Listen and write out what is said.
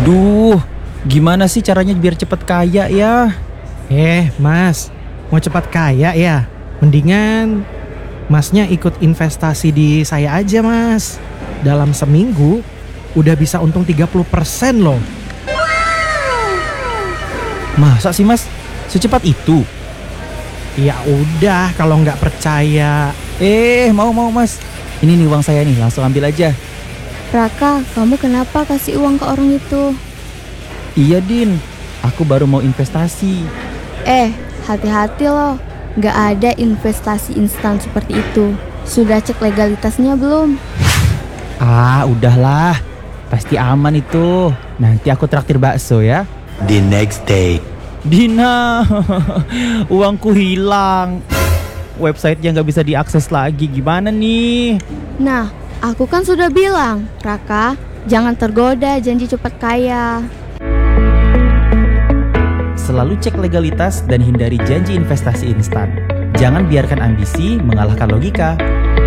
Duh, gimana sih caranya biar cepet kaya ya? Mas, mau cepat kaya ya? Mendingan masnya ikut investasi di saya aja, Mas. Dalam seminggu udah bisa untung 30% loh. Masa sih mas? Secepat itu? Ya udah, kalau nggak percaya. Mau mas. Ini nih uang saya nih, langsung ambil aja. Raka, kamu kenapa kasih uang ke orang itu? Iya Din, aku baru mau investasi. Hati-hati loh. Nggak ada investasi instan seperti itu. Sudah cek legalitasnya belum? Udahlah. Pasti aman itu. Nanti aku traktir bakso ya. The next day. Dina, uangku hilang. Websitenya nggak bisa diakses lagi. Gimana nih? Nah, aku kan sudah bilang, Raka, jangan tergoda janji cepat kaya. Selalu cek legalitas dan hindari janji investasi instan. Jangan biarkan ambisi mengalahkan logika.